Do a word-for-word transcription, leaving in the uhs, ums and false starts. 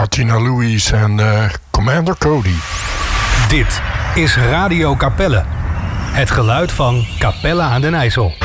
Martina Louise en uh, Commander Cody. Dit is Radio Capelle. Het geluid van Capelle aan den IJssel.